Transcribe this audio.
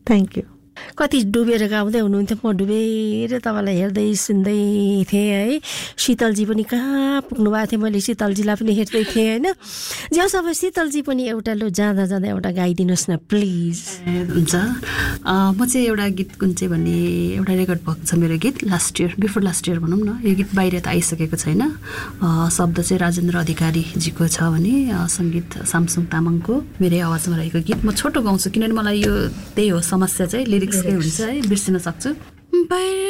Thank you. कति डुबेर गाउँदै हुनुहुन्थ्यो, म डुबेर तपाईँलाई हेर्दै सुन्दै थिएँ है। शीतलजी पनि कहाँ पुग्नु भएको थियो, मैले शीतलजीलाई पनि हेर्दै थिएँ होइन। ज्याउ सबै शीतलजी पनि एउटा लो जाँदा जाँदा एउटा गाइदिनुहोस् न प्लिज। हुन्छ, म चाहिँ एउटा गीत कुन चाहिँ भन्ने एउटा रेकर्ड भएको छ मेरो गीत बिफोर लास्ट इयर भनौँ न। यो गीत बाहिर त आइसकेको छैन। शब्द चाहिँ राजेन्द्र अधिकारीजीको छ भने सङ्गीत सामसुङ तामाङको मेरै आवाजमा रहेको गीत। म छोटो गाउँछु किनभने मलाई यो त्यही हो समस्या चाहिँ लिरिक्सकै हुन्छ है, बिर्सिन सक्छु।